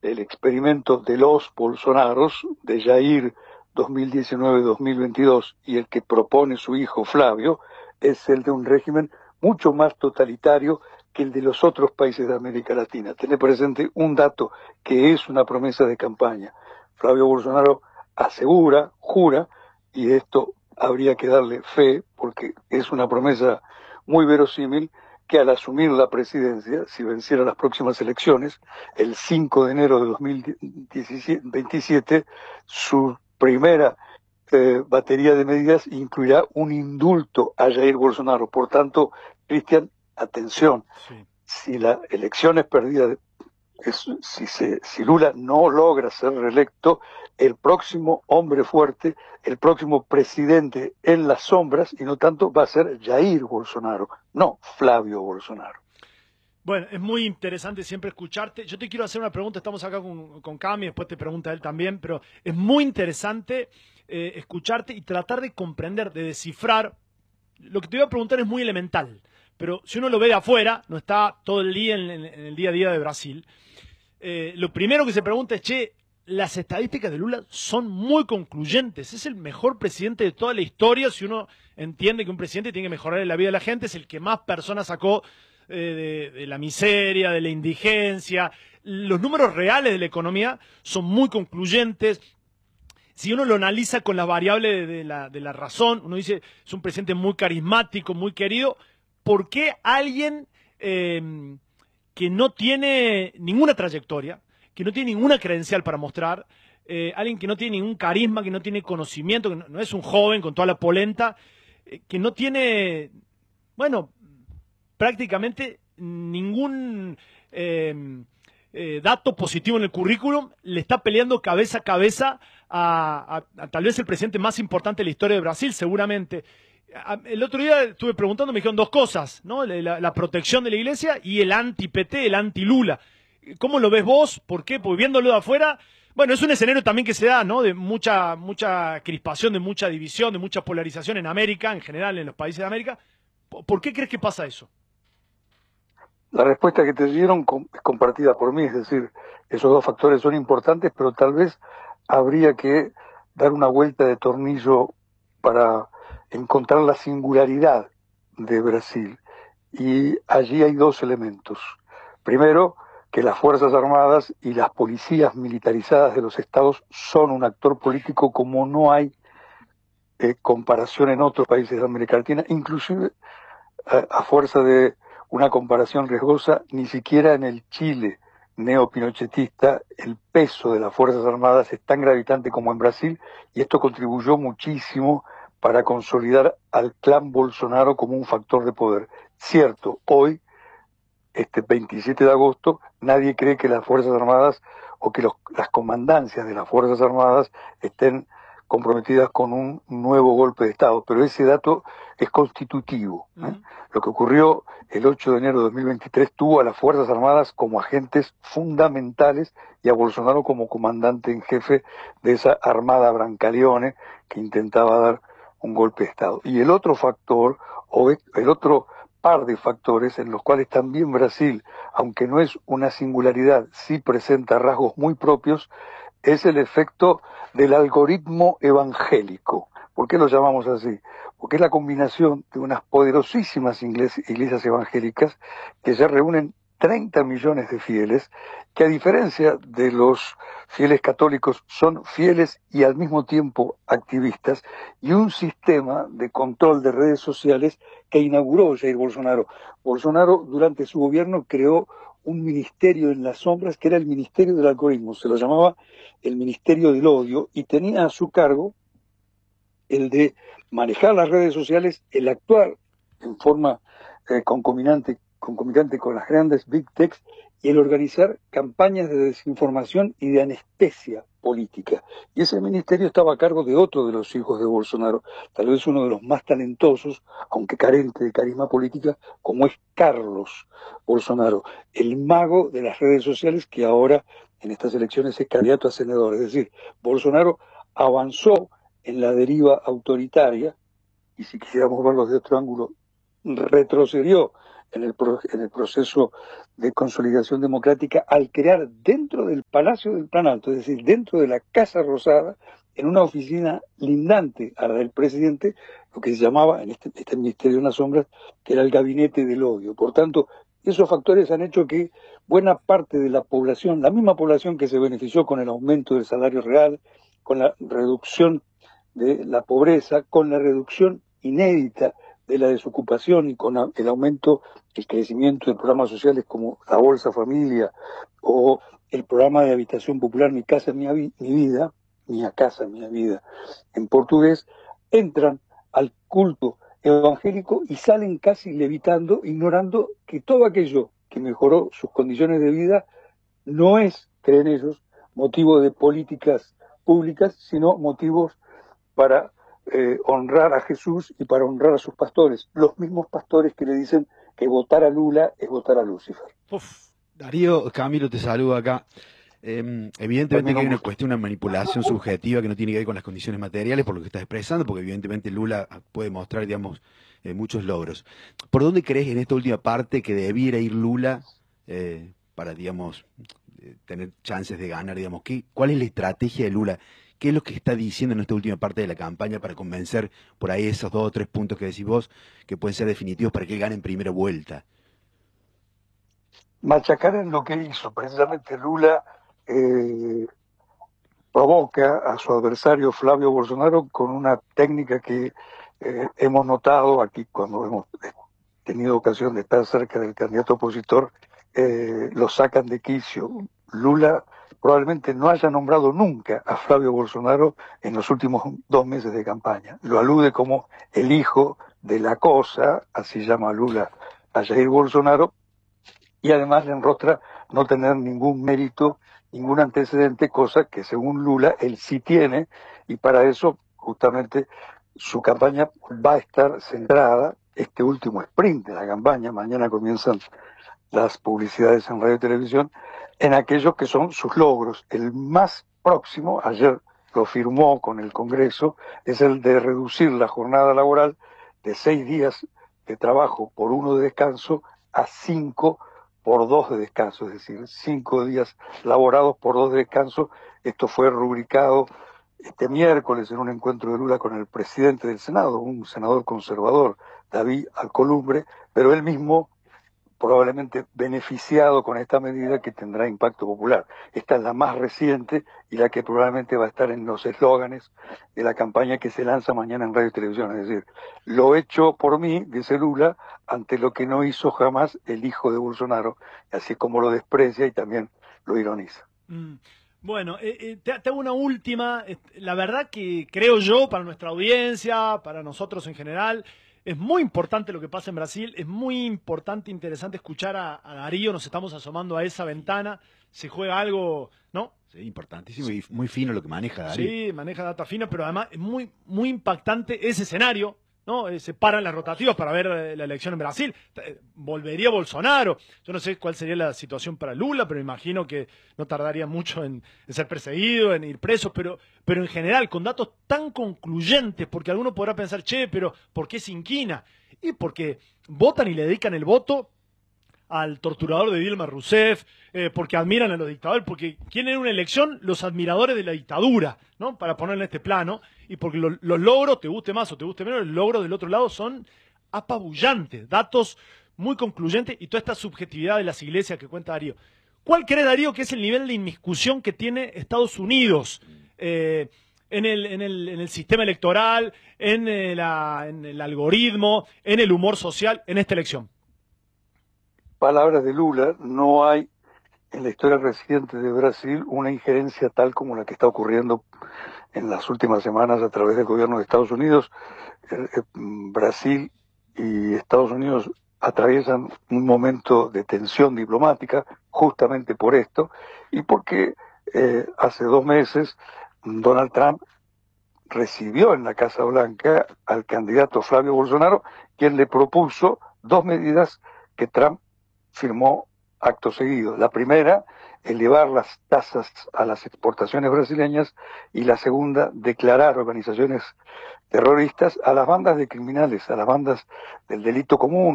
el experimento de los Bolsonaros, de Jair 2019-2022, y el que propone su hijo Flavio, es el de un régimen mucho más totalitario que el de los otros países de América Latina. Tener presente un dato que es una promesa de campaña. Flavio Bolsonaro asegura, jura, y esto habría que darle fe, porque es una promesa muy verosímil, que al asumir la presidencia, si venciera las próximas elecciones, el 5 de enero de 2027, su primera batería de medidas incluirá un indulto a Jair Bolsonaro. Por tanto, Cristian, atención, Sí. si la elección es perdida, si Lula no logra ser reelecto, el próximo hombre fuerte, el próximo presidente en las sombras, y no tanto, va a ser Jair Bolsonaro, no Flavio Bolsonaro. Bueno, es muy interesante siempre escucharte. Yo te quiero hacer una pregunta, estamos acá con Cami, después te pregunta él también, pero es muy interesante escucharte y tratar de comprender, de descifrar. Lo que te voy a preguntar es muy elemental, pero si uno lo ve de afuera, no está todo el día en el día a día de Brasil, lo primero que se pregunta es, che, las estadísticas de Lula son muy concluyentes. Es el mejor presidente de toda la historia. Si uno entiende que un presidente tiene que mejorar la vida de la gente, es el que más personas sacó de la miseria, de la indigencia. Los números reales de la economía son muy concluyentes. Si uno lo analiza con las variables de la razón, uno dice, es un presidente muy carismático, muy querido. ¿Por qué alguien que no tiene ninguna trayectoria, que no tiene ninguna credencial para mostrar, alguien que no tiene ningún carisma, que no tiene conocimiento, que no es un joven con toda la polenta, que no tiene, bueno, prácticamente ningún dato positivo en el currículum, le está peleando cabeza a cabeza a tal vez el presidente más importante de la historia de Brasil, seguramente? El otro día estuve preguntando, me dijeron dos cosas, ¿no? La protección de la iglesia y el anti-PT, el anti-Lula. ¿Cómo lo ves vos? ¿Por qué? Porque viéndolo de afuera, bueno, es un escenario también que se da, ¿no? De mucha crispación, de mucha división, de mucha polarización en América, en general en los países de América. ¿Por qué crees que pasa eso? La respuesta que te dieron es compartida por mí, es decir, esos dos factores son importantes, pero tal vez habría que dar una vuelta de tornillo para encontrar la singularidad de Brasil. Y allí hay dos elementos. Primero, que las Fuerzas Armadas y las policías militarizadas de los estados son un actor político como no hay comparación en otros países de América Latina, inclusive a fuerza de una comparación riesgosa, ni siquiera en el Chile neopinochetista el peso de las Fuerzas Armadas es tan gravitante como en Brasil, y esto contribuyó muchísimo para consolidar al clan Bolsonaro como un factor de poder. Cierto, hoy, este 27 de agosto, nadie cree que las Fuerzas Armadas o que las comandancias de las Fuerzas Armadas estén comprometidas con un nuevo golpe de Estado, pero ese dato es constitutivo. Lo que ocurrió el 8 de enero de 2023 tuvo a las Fuerzas Armadas como agentes fundamentales y a Bolsonaro como comandante en jefe de esa armada Brancaleone que intentaba dar un golpe de Estado. Y el otro factor, o el otro par de factores en los cuales también Brasil, aunque no es una singularidad, sí presenta rasgos muy propios, es el efecto del algoritmo evangélico. ¿Por qué lo llamamos así? Porque es la combinación de unas poderosísimas iglesias evangélicas que ya reúnen 30 millones de fieles, que a diferencia de los fieles católicos son fieles y al mismo tiempo activistas, y un sistema de control de redes sociales que inauguró Jair Bolsonaro. Bolsonaro durante su gobierno creó un ministerio en las sombras que era el Ministerio del Algoritmo, se lo llamaba el Ministerio del Odio, y tenía a su cargo el de manejar las redes sociales, el actuar en forma concomitante con las grandes big techs, y el organizar campañas de desinformación y de anestesia política. Y ese ministerio estaba a cargo de otro de los hijos de Bolsonaro, tal vez uno de los más talentosos, aunque carente de carisma política, como es Carlos Bolsonaro, el mago de las redes sociales que ahora en estas elecciones es candidato a senador. Es decir, Bolsonaro avanzó en la deriva autoritaria, y si quisiéramos verlo de otro ángulo, retrocedió en el proceso de consolidación democrática al crear dentro del Palacio del Planalto, es decir, dentro de la Casa Rosada, en una oficina lindante a la del presidente, lo que se llamaba en este Ministerio de las Sombras, que era el Gabinete del Odio. Por tanto, esos factores han hecho que buena parte de la población, la misma población que se benefició con el aumento del salario real, con la reducción de la pobreza, con la reducción inédita de la desocupación y con el aumento, el crecimiento de programas sociales como la Bolsa Familia o el programa de habitación popular Mi Casa, Mi Vida, Minha Casa, Minha Vida, en portugués, entran al culto evangélico y salen casi levitando, ignorando que todo aquello que mejoró sus condiciones de vida no es, creen ellos, motivo de políticas públicas, sino motivos para honrar a Jesús y para honrar a sus pastores, los mismos pastores que le dicen que votar a Lula es votar a Lucifer. Darío, Camilo te saluda acá. Evidentemente que hay una cuestión, una manipulación subjetiva que no tiene que ver con las condiciones materiales, por lo que estás expresando, porque evidentemente Lula puede mostrar, digamos, muchos logros. ¿Por dónde crees en esta última parte que debiera ir Lula para, digamos, tener chances de ganar, digamos? ¿Cuál es la estrategia de Lula? ¿Qué es lo que está diciendo en esta última parte de la campaña para convencer por ahí esos 2 o 3 puntos que decís vos que pueden ser definitivos para que él gane en primera vuelta? Machacar en lo que hizo. Precisamente Lula provoca a su adversario Flavio Bolsonaro con una técnica que hemos notado aquí cuando hemos tenido ocasión de estar cerca del candidato opositor, lo sacan de quicio. Lula probablemente no haya nombrado nunca a Flavio Bolsonaro en los últimos 2 meses de campaña. Lo alude como el hijo de la cosa, así llama Lula a Jair Bolsonaro, y además le enrostra no tener ningún mérito, ningún antecedente, cosa que según Lula él sí tiene, y para eso justamente su campaña va a estar centrada, este último sprint de la campaña, mañana comienzan las publicidades en radio y televisión, en aquellos que son sus logros. El más próximo, ayer lo firmó con el Congreso, es el de reducir la jornada laboral de 6 días de trabajo por 1 de descanso a 5 por 2 de descanso, es decir, 5 días laborados por 2 de descanso. Esto fue rubricado este miércoles en un encuentro de Lula con el presidente del Senado, un senador conservador, David Alcolumbre, pero él mismo probablemente beneficiado con esta medida que tendrá impacto popular. Esta es la más reciente y la que probablemente va a estar en los eslóganes de la campaña que se lanza mañana en radio y televisión. Es decir, lo hecho por mí, dice Lula, ante lo que no hizo jamás el hijo de Bolsonaro, así como lo desprecia y también lo ironiza. Bueno, te hago una última. La verdad que creo yo, para nuestra audiencia, para nosotros en general, es muy importante lo que pasa en Brasil, es muy importante, interesante escuchar a Darío, nos estamos asomando a esa ventana, se juega algo, ¿no? Sí, importantísimo y muy fino lo que maneja Darío. Sí, maneja data fina, pero además es muy, muy impactante ese escenario, ¿no? Se paran las rotativas para ver la elección en Brasil. Volvería Bolsonaro. Yo no sé cuál sería la situación para Lula, pero imagino que no tardaría mucho en ser perseguido, en ir preso, pero en general, con datos tan concluyentes, porque alguno podrá pensar, che, pero ¿por qué se inquina? Y porque votan y le dedican el voto al torturador de Dilma Rousseff, porque admiran a los dictadores, porque quieren una elección los admiradores de la dictadura, ¿no? Para ponerlo en este plano, y porque los logros, te guste más o te guste menos, los logros del otro lado son apabullantes, datos muy concluyentes y toda esta subjetividad de las iglesias que cuenta Darío. ¿Cuál cree Darío que es el nivel de inmiscusión que tiene Estados Unidos en el sistema electoral, en el algoritmo, en el humor social, en esta elección? Palabras de Lula, no hay en la historia reciente de Brasil una injerencia tal como la que está ocurriendo en las últimas semanas a través del gobierno de Estados Unidos. Brasil y Estados Unidos atraviesan un momento de tensión diplomática justamente por esto y porque hace 2 meses Donald Trump recibió en la Casa Blanca al candidato Flavio Bolsonaro, quien le propuso 2 medidas que Trump firmó acto seguido. La primera, elevar las tasas a las exportaciones brasileñas, y la segunda, declarar organizaciones terroristas a las bandas de criminales, a las bandas del delito común,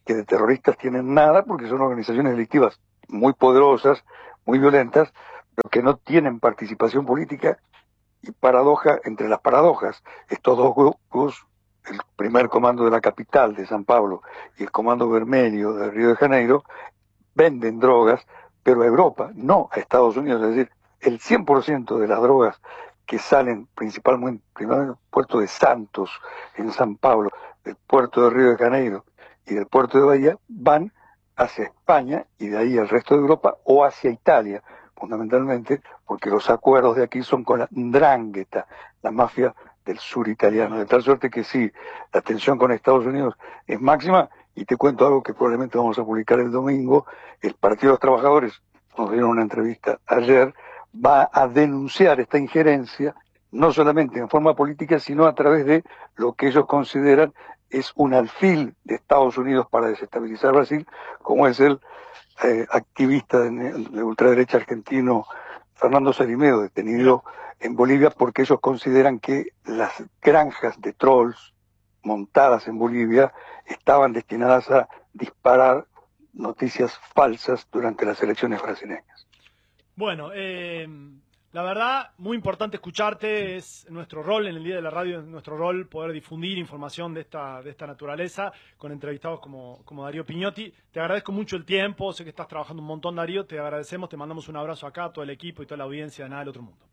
que de terroristas tienen nada, porque son organizaciones delictivas muy poderosas, muy violentas, pero que no tienen participación política. Y paradoja entre las paradojas, estos dos grupos, el primer comando de la capital, de San Pablo, y el comando vermelho de Río de Janeiro, venden drogas, pero a Europa, no a Estados Unidos. Es decir, el 100% de las drogas que salen principalmente del puerto de Santos, en San Pablo, del puerto de Río de Janeiro y del puerto de Bahía, van hacia España y de ahí al resto de Europa o hacia Italia, fundamentalmente porque los acuerdos de aquí son con la 'ndrangheta, la mafia del sur italiano, de tal suerte que sí, la tensión con Estados Unidos es máxima. Y te cuento algo que probablemente vamos a publicar el domingo: el Partido de los Trabajadores, nos dieron una entrevista ayer, va a denunciar esta injerencia, no solamente en forma política, sino a través de lo que ellos consideran es un alfil de Estados Unidos para desestabilizar Brasil, como es el activista de ultraderecha argentino Fernando Sarimeo, detenido en Bolivia, porque ellos consideran que las granjas de trolls montadas en Bolivia estaban destinadas a disparar noticias falsas durante las elecciones brasileñas. Bueno, la verdad, muy importante escucharte, es nuestro rol en el Día de la Radio, es nuestro rol poder difundir información de esta naturaleza con entrevistados como Darío Pignotti. Te agradezco mucho el tiempo, sé que estás trabajando un montón, Darío, te agradecemos, te mandamos un abrazo acá a todo el equipo y toda la audiencia de Nada del Otro Mundo.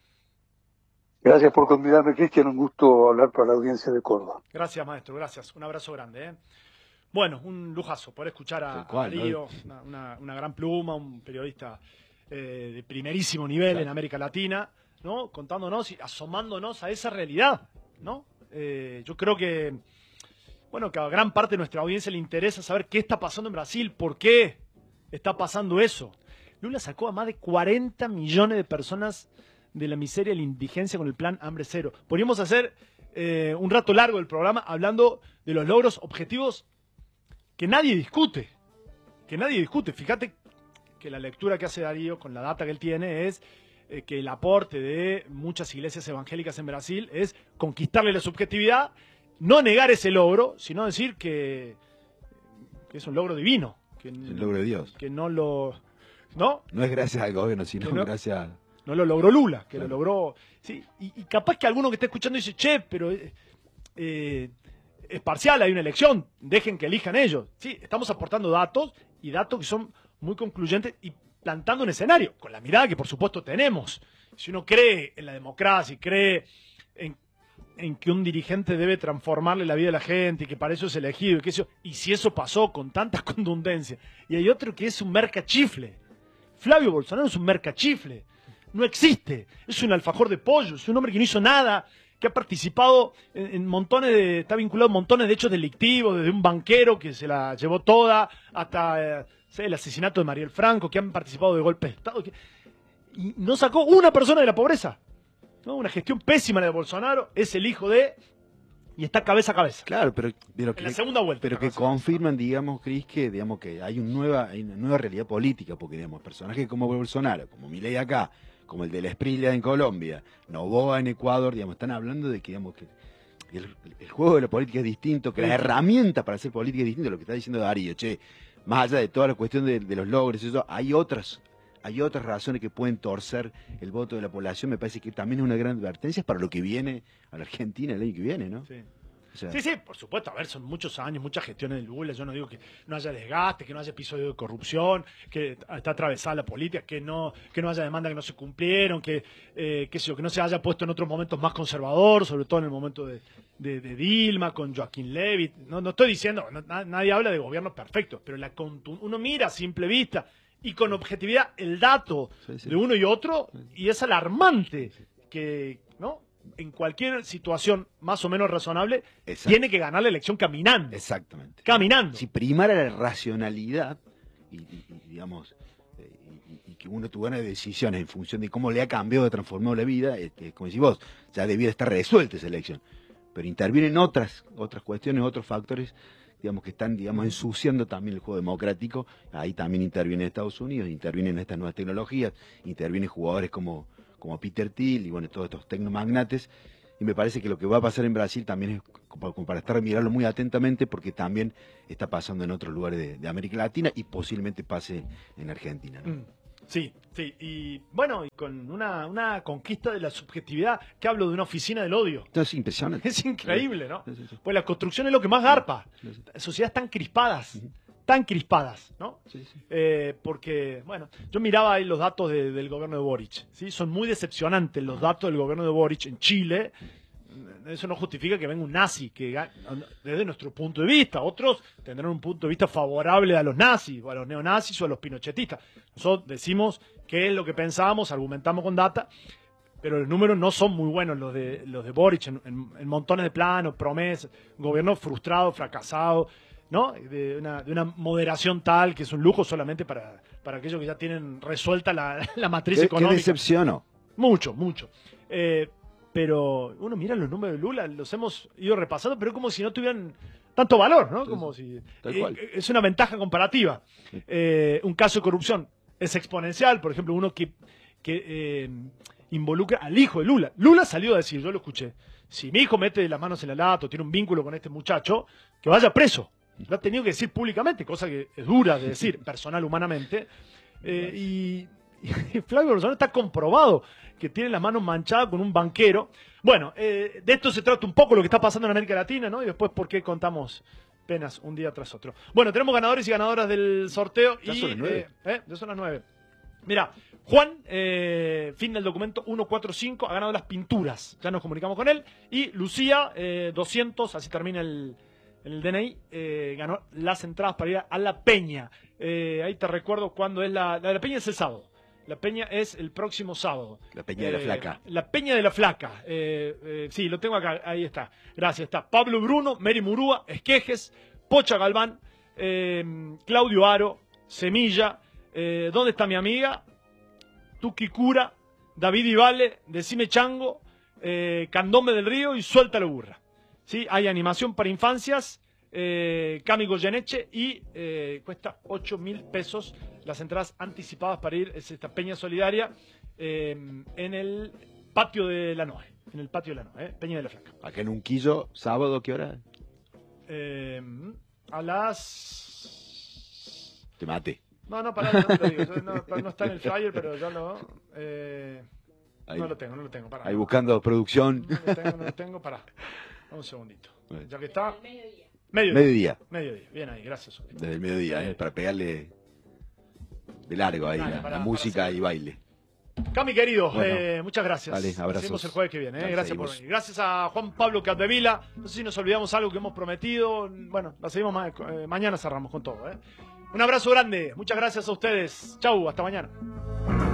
Gracias por convidarme, Cristian, un gusto hablar para la audiencia de Córdoba. Gracias, maestro, gracias, un abrazo grande. Bueno, un lujazo poder escuchar a Darío, una gran pluma, un periodista de primerísimo nivel en América Latina, ¿no? Contándonos y asomándonos a esa realidad, ¿no? Yo creo que, bueno, que a gran parte de nuestra audiencia le interesa saber qué está pasando en Brasil, por qué está pasando eso. Lula sacó a más de 40 millones de personas de la miseria y la indigencia con el plan Hambre Cero. Podríamos hacer un rato largo del programa hablando de los logros objetivos que nadie discute. Fíjate que la lectura que hace Darío con la data que él tiene es que el aporte de muchas iglesias evangélicas en Brasil es conquistarle la subjetividad, no negar ese logro, sino decir que es un logro divino. El logro de Dios. Que no lo... ¿no? No es gracias al gobierno, sino gracias a... No lo logró Lula, que lo logró... Sí, y capaz que alguno que esté escuchando dice, che, pero... es parcial, hay una elección, dejen que elijan ellos. Sí, estamos aportando datos, y datos que son muy concluyentes y plantando un escenario, con la mirada que por supuesto tenemos. Si uno cree en la democracia y cree en que un dirigente debe transformarle la vida de la gente y que para eso es elegido, y si eso pasó con tanta contundencia, y hay otro que es un mercachifle. Flavio Bolsonaro es un mercachifle, no existe, es un alfajor de pollo, es un hombre que no hizo nada, que ha participado en montones está vinculado a montones de hechos delictivos, desde un banquero que se la llevó toda, hasta el asesinato de Mariel Franco, que han participado de golpes de Estado, y no sacó una persona de la pobreza, ¿no? Una gestión pésima de Bolsonaro, es el hijo de... y está cabeza a cabeza. Claro, pero en la segunda vuelta. Pero que confirman, digamos, Cris, que hay una nueva realidad política, porque digamos, personajes como Bolsonaro, como Milei acá, como el de la Esprilia en Colombia, Noboa en Ecuador, digamos, están hablando de que, digamos, que el juego de la política es distinto, que la herramienta para hacer política es distinta a lo que está diciendo Darío. Che, más allá de toda la cuestión de los logros, eso, hay otras razones que pueden torcer el voto de la población. Me parece que también es una gran advertencia para lo que viene a la Argentina el año que viene, ¿no? Sí. O sea, sí, por supuesto. A ver, son muchos años, muchas gestiones de Lula. Yo no digo que no haya desgaste, que no haya episodio de corrupción, que está atravesada la política, que no haya demandas que no se cumplieron, que no se haya puesto en otros momentos más conservador, sobre todo en el momento de Dilma, con Joaquín Levy. No estoy diciendo, nadie habla de gobiernos perfectos, pero uno mira a simple vista y con objetividad el dato de uno y otro, y es alarmante que, ¿no?, en cualquier situación más o menos razonable, tiene que ganar la elección caminando. Exactamente. Caminando. Si primara la racionalidad y digamos, y que uno tuviera decisiones en función de cómo le ha cambiado, ha transformado la vida, como decís vos, ya debiera estar resuelta esa elección. Pero intervienen otras cuestiones, otros factores, digamos, que están, digamos, ensuciando también el juego democrático. Ahí también interviene Estados Unidos, intervienen estas nuevas tecnologías, intervienen jugadores como Peter Thiel y bueno, todos estos tecnomagnates Y me parece que lo que va a pasar en Brasil también es como para estar mirarlo muy atentamente, porque también está pasando en otros lugares de América Latina y posiblemente pase en Argentina, ¿no? Sí, sí, y bueno, y con una conquista de la subjetividad, que hablo de una oficina del odio. Es impresionante. Es increíble, ¿no? Sí, sí, sí. Pues la construcción es lo que más garpa. Sí, sí. Sociedades tan crispadas, ¿no? Sí, sí. Porque, bueno, yo miraba ahí los datos del gobierno de Boric, ¿sí? Son muy decepcionantes los datos del gobierno de Boric en Chile. Eso no justifica que venga un nazi, desde nuestro punto de vista. Otros tendrán un punto de vista favorable a los nazis, o a los neonazis, o a los pinochetistas. Nosotros decimos qué es lo que pensamos, argumentamos con data, pero los números no son muy buenos los de Boric, en montones de planos, promesas, un gobierno frustrado, fracasado, ¿no? De una moderación tal que es un lujo solamente para aquellos que ya tienen resuelta la matriz económica. ¿Qué decepcionó? Mucho. Pero uno mira los números de Lula, los hemos ido repasando, pero es como si no tuvieran tanto valor, ¿no? Como si tal cual. Es una ventaja comparativa. Sí. Un caso de corrupción es exponencial, por ejemplo, uno que involucra al hijo de Lula. Lula salió a decir, yo lo escuché, si mi hijo mete las manos en la lata o tiene un vínculo con este muchacho, que vaya preso. Lo ha tenido que decir públicamente, cosa que es dura de decir, personal, humanamente. Y Flavio Bolsonaro está comprobado que tiene las manos manchadas con un banquero. Bueno, de esto se trata un poco lo que está pasando en América Latina, ¿no? Y después por qué contamos penas un día tras otro. Bueno, tenemos ganadores y ganadoras del sorteo. Ya son las 9. Ya son las 9. Mira, Juan, fin del documento 145, ha ganado las pinturas. Ya nos comunicamos con él. Y Lucía, 200, así termina el DNI, ganó las entradas para ir a La Peña. Ahí te recuerdo cuándo es la de La Peña, es el sábado. La Peña es el próximo sábado. La Peña de la Flaca. La Peña de la Flaca. Sí, lo tengo acá. Ahí está. Gracias. Está Pablo Bruno, Mary Murúa, Esquejes, Pocha Galván, Claudio Aro, Semilla. ¿Dónde está mi amiga? Tuki Cura, David Ivale, Decime Chango, Candombe del Río y Suéltalo Burra. ¿Sí? Hay animación para infancias. Cami Goyeneche y cuesta 8.000 pesos las entradas anticipadas para ir a esta peña solidaria en el patio de la Noe, Peña de la Flaca. Acá en Unquillo, sábado, ¿qué hora? A las... Te mate. No, pará, no te lo digo. No está en el flyer, pero ya lo... no lo tengo, pará. Ahí buscando producción. No lo tengo, pará. Un segundito. Ya que está... Mediodía. Bien ahí, gracias. Desde el mediodía, para pegarle de largo ahí la música y baile. Cami, querido, Bueno, muchas gracias. Dale, abrazos. Nos vemos el jueves que viene. Dale, Gracias seguimos. por venir. Gracias a Juan Pablo Capdevila. No sé si nos olvidamos algo que hemos prometido. Bueno, la seguimos mañana, cerramos con todo. Un abrazo grande. Muchas gracias a ustedes. Chau, hasta mañana.